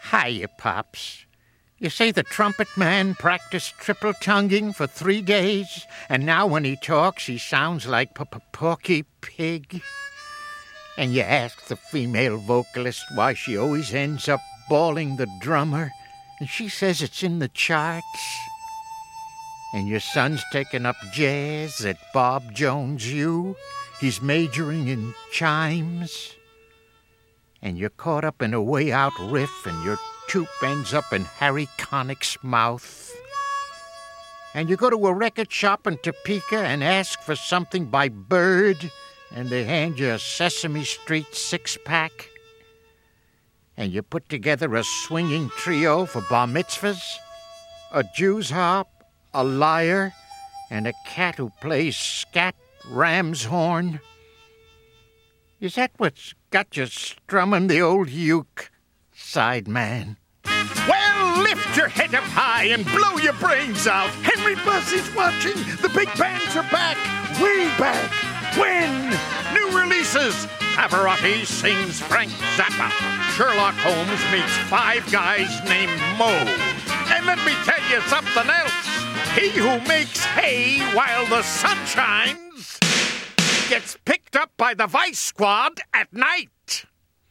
Hiya, Pops. You say the trumpet man practiced triple tonguing for 3 days, and now when he talks he sounds like Porky Pig? And you ask the female vocalist why she always ends up bawling the drummer, and she says it's in the charts. And your son's taking up jazz at Bob Jones U. He's majoring in chimes. And you're caught up in a way-out riff, and your tube ends up in Harry Connick's mouth. And you go to a record shop in Topeka and ask for something by Bird, and they hand you a Sesame Street 6-pack. And you put together a swinging trio for bar mitzvahs, a Jew's harp, a lyre, and a cat who plays scat ram's horn. Is that what's got you strumming the old uke, sideman? Well, lift your head up high and blow your brains out. Henry Buzz is watching. The big bands are back, way back. When? New releases. Pavarotti sings Frank Zappa. Sherlock Holmes meets 5 guys named Moe. And let me tell you something else. He who makes hay while the sun shines gets picked up by the Vice Squad at night.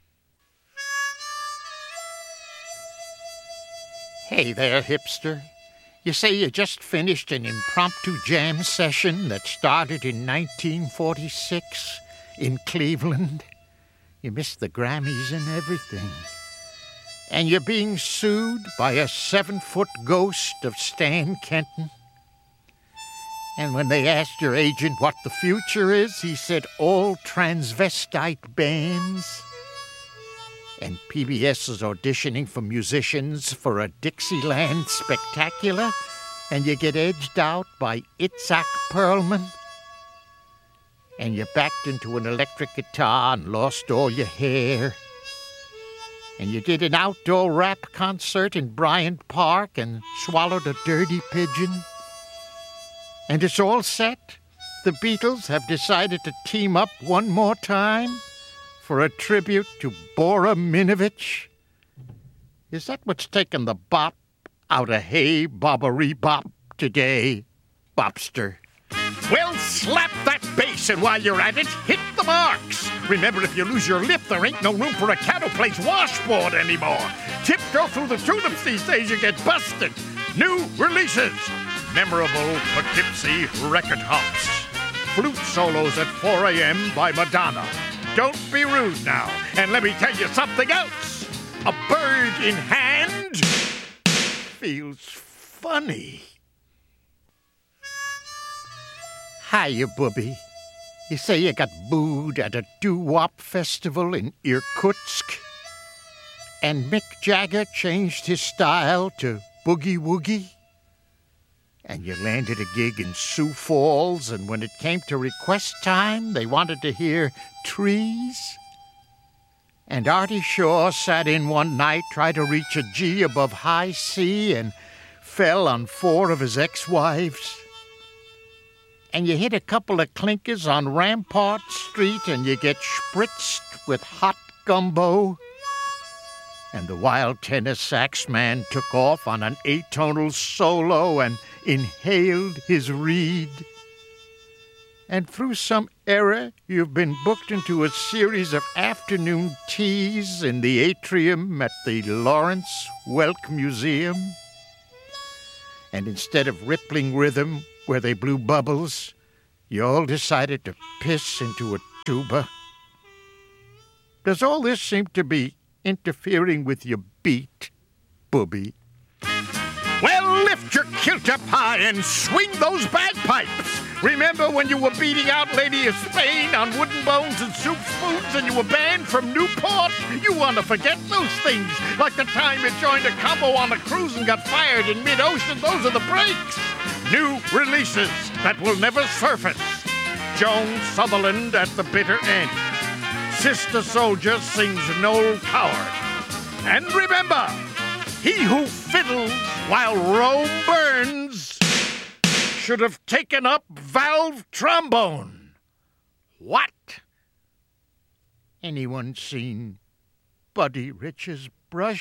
Hey there, hipster. You say you just finished an impromptu jam session that started in 1946 in Cleveland. You missed the Grammys and everything. And you're being sued by a 7-foot ghost of Stan Kenton. And when they asked your agent what the future is, he said all transvestite bands. And PBS is auditioning for musicians for a Dixieland spectacular, and you get edged out by Itzhak Perlman. And you backed into an electric guitar and lost all your hair. And you did an outdoor rap concert in Bryant Park and swallowed a dirty pigeon. And it's all set. The Beatles have decided to team up one more time for a tribute to Bora Minovich. Is that what's taken the bop out of Hey Bobbery Bop today, Bopster? Well, slap that bass, and while you're at it, hit the marks. Remember, if you lose your lip, there ain't no room for a cat who plays washboard anymore. Tiptoe through the tulips these days, you get busted. New releases. Memorable Poughkeepsie record hops. Flute solos at 4 a.m. by Madonna. Don't be rude now. And let me tell you something else. A bird in hand feels funny. Hiya, Booby. You say you got booed at a doo-wop festival in Irkutsk? And Mick Jagger changed his style to boogie-woogie? And you landed a gig in Sioux Falls, and when it came to request time, they wanted to hear Trees? And Artie Shaw sat in one night, tried to reach a G above high C, and fell on 4 of his ex-wives. And you hit a couple of clinkers on Rampart Street, and you get spritzed with hot gumbo. And the wild tenor sax man took off on an atonal solo and inhaled his reed. And through some error, you've been booked into a series of afternoon teas in the atrium at the Lawrence Welk Museum. And instead of rippling rhythm where they blew bubbles, you all decided to piss into a tuba. Does all this seem to be interfering with your beat, Booby? Well, lift your kilt up high and swing those bagpipes. Remember when you were beating out Lady of Spain on wooden bones and soup spoons and you were banned from Newport? You want to forget those things, like the time you joined a combo on a cruise and got fired in mid-ocean. Those are the breaks. New releases that will never surface. Joan Sutherland at the bitter end. Sister Soldier sings Noel Coward. And remember, he who fiddles while Rome burns should have taken up valve trombone. What? Anyone seen Buddy Rich's brush?